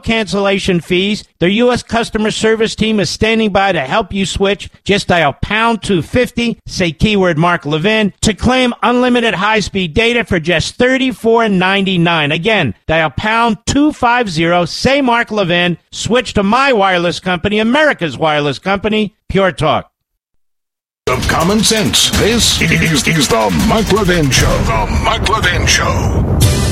cancellation fees. Their U.S. customer service team is standing by to help you switch. Just dial pound 250, say keyword Mark Levin, to claim unlimited high-speed data for just $34.99. Again, dial pound 250, say Mark Levin, switch to my wireless company, America's wireless company, Pure Talk. Of common sense. This is the Mike Levin Show. The Mike Levin Show.